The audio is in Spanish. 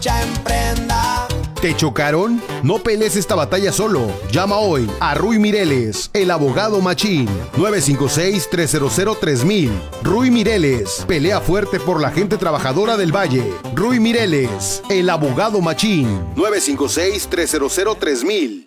Emprenda. ¿Te chocaron? No pelees esta batalla solo. Llama hoy a Ruy Mireles, el abogado machín. 956-300-3000. Ruy Mireles, pelea fuerte por la gente trabajadora del Valle. Ruy Mireles, el abogado machín. 956-300-3000.